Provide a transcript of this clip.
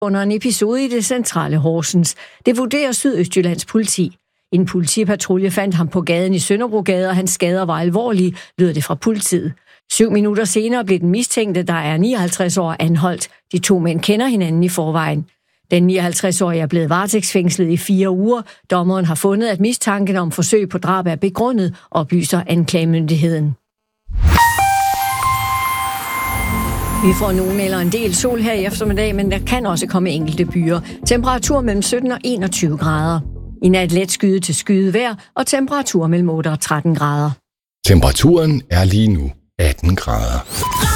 under en episode i det centrale Horsens. Det vurderer Sydøstjyllands politi. En politipatrulje fandt ham på gaden i Sønderbrogade, og hans skader var alvorlige, lød det fra politiet. 7 minutter senere blev den mistænkte, der er 59 år, anholdt. De 2 mænd kender hinanden i forvejen. Den 59-årige er blevet varetægtsfængslet i 4 uger. Dommeren har fundet, at mistanken om forsøg på drab er begrundet, oplyser anklagemyndigheden. Vi får nogen eller en del sol her i eftermiddag, men der kan også komme enkelte byer. Temperatur mellem 17 og 21 grader. I nat let skyet til skyet vejr og temperatur mellem 8 og 13 grader. Temperaturen er lige nu 18 grader.